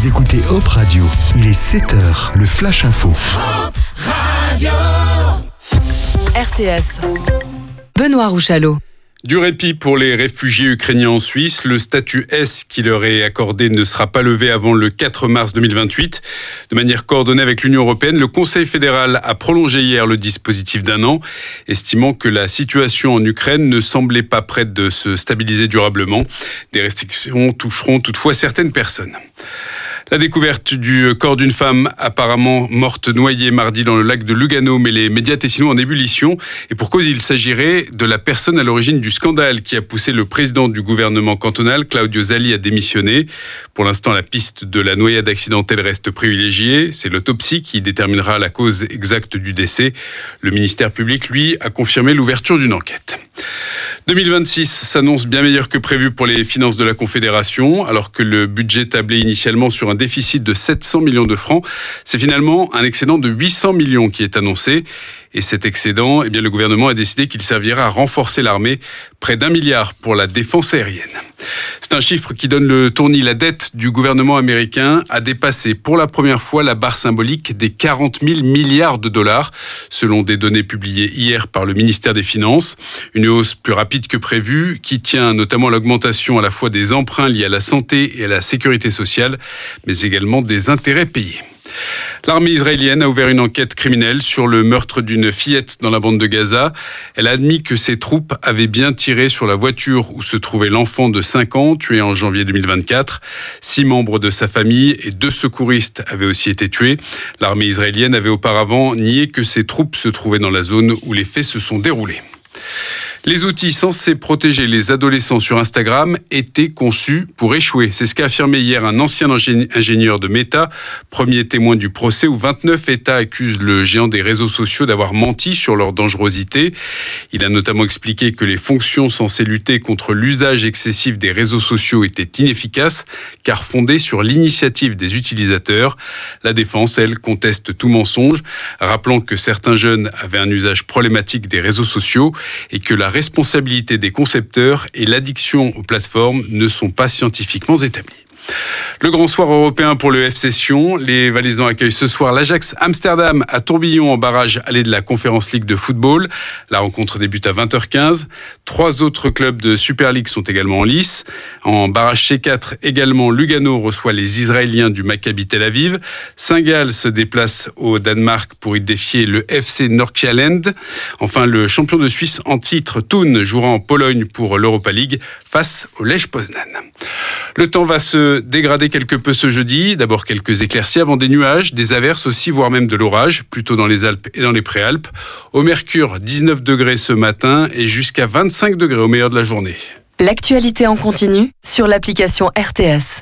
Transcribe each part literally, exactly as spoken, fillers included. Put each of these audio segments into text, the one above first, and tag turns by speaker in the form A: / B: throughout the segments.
A: Vous écoutez Hope Radio. Il est sept heures, le Flash Info.
B: Hope Radio.
C: R T S. Benoît Rouchalot.
D: Du répit pour les réfugiés ukrainiens en Suisse. Le statut S qui leur est accordé ne sera pas levé avant le quatre mars deux mille vingt-huit. De manière coordonnée avec l'Union européenne, le Conseil fédéral a prolongé hier le dispositif d'un an, estimant que la situation en Ukraine ne semblait pas prête de se stabiliser durablement. Des restrictions toucheront toutefois certaines personnes. La découverte du corps d'une femme apparemment morte noyée mardi dans le lac de Lugano met les médias tessinois en ébullition. Et pour cause, il s'agirait de la personne à l'origine du scandale qui a poussé le président du gouvernement cantonal, Claudio Zali, à démissionner. Pour l'instant, la piste de la noyade accidentelle reste privilégiée. C'est l'autopsie qui déterminera la cause exacte du décès. Le ministère public, lui, a confirmé l'ouverture d'une enquête. deux mille vingt-six s'annonce bien meilleur que prévu pour les finances de la Confédération. Alors que le budget tablait initialement sur un déficit de sept cents millions de francs, c'est finalement un excédent de huit cents millions qui est annoncé. Et cet excédent, eh bien, le gouvernement a décidé qu'il servira à renforcer l'armée, près d'un milliard pour la défense aérienne. C'est un chiffre qui donne le tournis. La dette du gouvernement américain a dépassé pour la première fois la barre symbolique des quarante mille milliards de dollars, selon des données publiées hier par le ministère des Finances. Une hausse plus rapide que prévue, qui tient notamment à l'augmentation à la fois des emprunts liés à la santé et à la sécurité sociale, mais également des intérêts payés. L'armée israélienne a ouvert une enquête criminelle sur le meurtre d'une fillette dans la bande de Gaza. Elle a admis que ses troupes avaient bien tiré sur la voiture où se trouvait l'enfant de cinq ans, tué en janvier deux mille vingt-quatre. Six membres de sa famille et deux secouristes avaient aussi été tués. L'armée israélienne avait auparavant nié que ses troupes se trouvaient dans la zone où les faits se sont déroulés. Les outils censés protéger les adolescents sur Instagram étaient conçus pour échouer. C'est ce qu'a affirmé hier un ancien ingénieur de Meta, premier témoin du procès où vingt-neuf États accusent le géant des réseaux sociaux d'avoir menti sur leur dangerosité. Il a notamment expliqué que les fonctions censées lutter contre l'usage excessif des réseaux sociaux étaient inefficaces, car fondées sur l'initiative des utilisateurs. La défense, elle, conteste tout mensonge, rappelant que certains jeunes avaient un usage problématique des réseaux sociaux et que la responsabilité des concepteurs et l'addiction aux plateformes ne sont pas scientifiquement établies. Le grand soir européen pour le F C Sion. Les Valaisans accueillent ce soir l'Ajax Amsterdam à Tourbillon en barrage aller de la Conference League de football. La rencontre débute à vingt heures quinze. Trois autres clubs de Super League sont également en lice. En barrage C quatre, également, Lugano reçoit les Israéliens du Maccabi Tel Aviv. Saint-Gall se déplace au Danemark pour y défier le F C Nordsjælland. Enfin, le champion de Suisse en titre, Thun, jouera en Pologne pour l'Europa League face au Lech Poznan. Le temps va se dégrader quelque peu ce jeudi. D'abord quelques éclaircies avant des nuages, des averses aussi, voire même de l'orage, plutôt dans les Alpes et dans les Préalpes. Au mercure, dix-neuf degrés ce matin et jusqu'à vingt-cinq degrés au meilleur de la journée.
C: L'actualité en continu sur l'application R T S.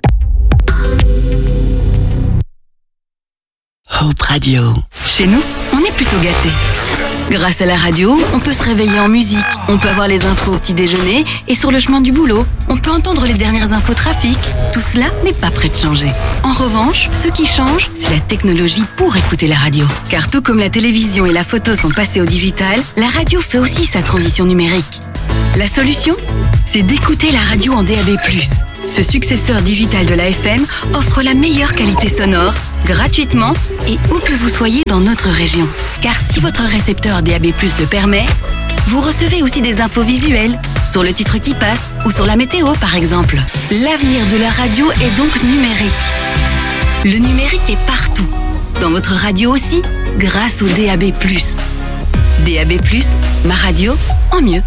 E: Hope Radio.
F: Chez nous, on est plutôt gâtés. Grâce à la radio, on peut se réveiller en musique, on peut avoir les infos au petit déjeuner et sur le chemin du boulot, on peut entendre les dernières infos trafic. Tout cela n'est pas prêt de changer. En revanche, ce qui change, c'est la technologie pour écouter la radio. Car tout comme la télévision et la photo sont passées au digital, la radio fait aussi sa transition numérique. La solution, c'est d'écouter la radio en D A B plus. Ce successeur digital de l'A F M offre la meilleure qualité sonore, gratuitement et où que vous soyez dans notre région. Car si votre récepteur D A B plus le permet, vous recevez aussi des infos visuelles, sur le titre qui passe ou sur la météo par exemple. L'avenir de la radio est donc numérique. Le numérique est partout, dans votre radio aussi, grâce au D A B plus. D A B plus, ma radio en mieux.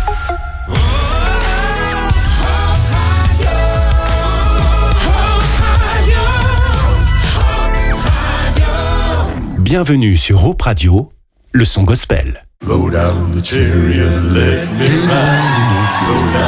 A: Bienvenue sur Hope Radio, le son gospel.
G: Blow down the chariot, let me ride. Blow down